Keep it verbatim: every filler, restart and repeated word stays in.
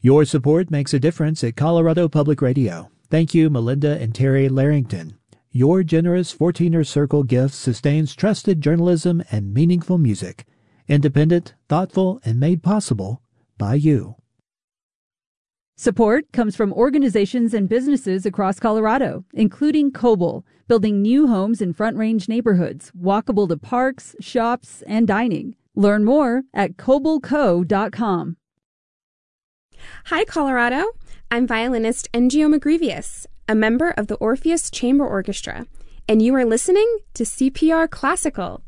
Your support makes a difference at Colorado Public Radio. Thank you, Melinda and Terry Larrington. Your generous fourteener Circle gift sustains trusted journalism and meaningful music. Independent, thoughtful, and made possible by you. Support comes from organizations and businesses across Colorado, including Coble, building new homes in Front Range neighborhoods, walkable to parks, shops, and dining. Learn more at coble co dot com. Hi, Colorado. I'm violinist Ngio Magrivius, a member of the Orpheus Chamber Orchestra, and you are listening to C P R Classical.